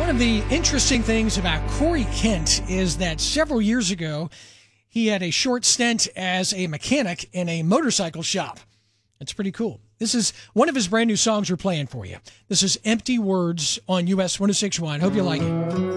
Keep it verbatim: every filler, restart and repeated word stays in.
One of the interesting things about Corey Kent is that several years ago, he had a short stint as a mechanic in a motorcycle shop. It's pretty cool. This is one of his brand new songs we're playing for you. This is Empty Words on U S one oh six point one. Hope you like it.